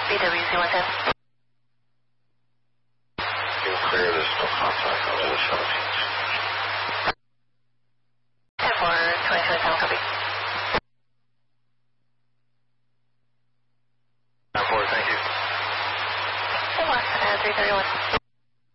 BWC 110. Being clear, there's no contact on the 17th. 10 for 2027, copy. 9-4, thank you. 331.